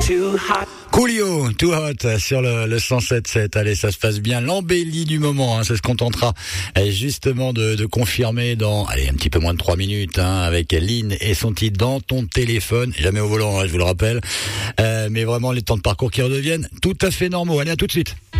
Coolio, Too Hot sur le 107.7. Allez, ça se passe bien. L'embellie du moment, hein, ça se contentera justement de confirmer dans, allez, un petit peu moins de 3 minutes, hein, avec Lynn et son titre Dans ton téléphone. Jamais au volant, hein, je vous le rappelle. Mais vraiment, les temps de parcours qui redeviennent tout à fait normaux. Allez, à tout de suite.